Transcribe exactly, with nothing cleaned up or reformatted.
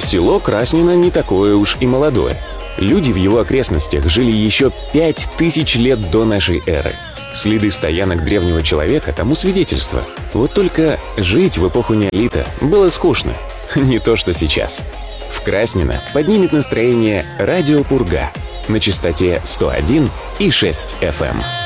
село Краснино не такое уж и молодое. Люди в его окрестностях жили еще пять тысяч лет до нашей эры. Следы стоянок древнего человека тому свидетельство. Вот только жить в эпоху неолита было скучно. Не то, что сейчас. В Краснино поднимет настроение радио «Пурга» на частоте сто один и шесть эф эм.